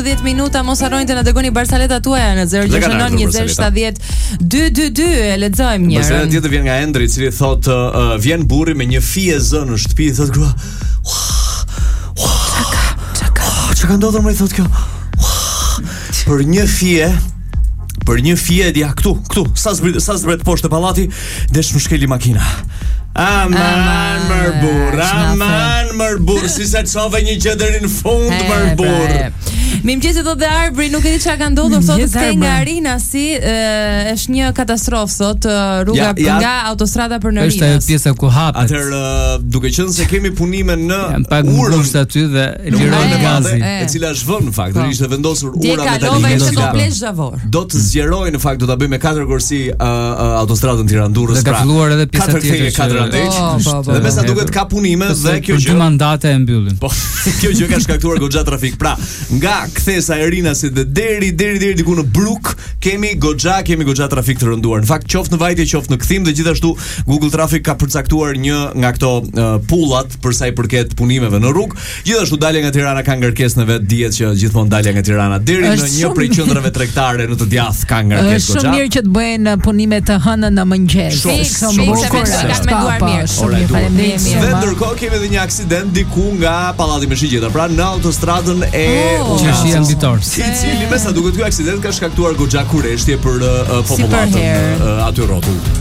10 minuta, mos harroni të na dërgoni barsaletat tuaja në 069 20 70 222. E lexojmë njërin. Barsaletat tjetër vjen nga Endri, i cili thotë vjen burri me një fije zë në shtëpi, thotë grua. Çka ndodhur më, thotë kjo. Për një fije dia këtu, sa zbret poshtë të pallati, desh më shkeli makina. Aman mërbur, si se çove një gjë deri në fund mërbur. Mirëmëngjes thotë Arbri, nuk e di çka ka ndodhur, thotë se nga Arina si është një katastrofë sot rruga nga autostrada për në Rinas. Është ajo pjesa ku hapet. Atëherë, duke qenë se kemi punime në urën aty dhe lirohet gazi, e cila është vënë në fakt, ishte vendosur ura metalike që komplet zhavor. Do të zgjerojë në fakt, do ta bëjmë me 4 kursi autostradën Tiranë-Durrës. Ka filluar edhe pjesa tjetër. Dhe me sa duket ka punime dhe kjo gjë. Për 2 mandate e mbyllin. Po, kjo gjë ka shkaktuar goxha trafik. Pra, nga kthesa e Rinasit dhe deri diku në Bruk, kemi goxha trafik të rënduar. Në fakt, qoftë në vajtje, qoftë në kthim, dhe gjithashtu Google Traffic ka përcaktuar një nga këto pullat për sa i përket punimeve në rrugë. Gjithashtu dalja nga Tirana ka ngarkesë në vet, dihet që gjithmonë dalja nga Tirana deri në një prej qendrave tregtare në të djathtë ka ngarkesë goxha. Është shumë mirë që të bëjnë punime të hënën në mëngjes. Faleminderit. Dhe ndërkohë kemi edhe një aksident diku nga Pallati me Shigjetar, pra në autostradën e Qeshia Mbitor. I cili me sa duket ky aksident ka shkaktuar goxha kurreshtje për popullatën aty rrotull.